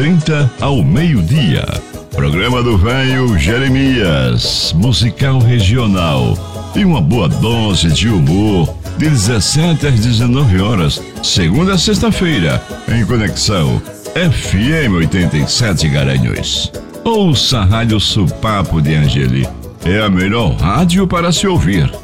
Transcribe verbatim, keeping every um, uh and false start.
trinta ao meio-dia. Programa do Velho Jeremias, musical regional e uma boa dose de humor, de dezessete às dezenove horas, segunda a sexta-feira, em conexão F M oitenta e sete Garanhuns. Ouça a Rádio Supapo de Angeli, é a melhor rádio para se ouvir.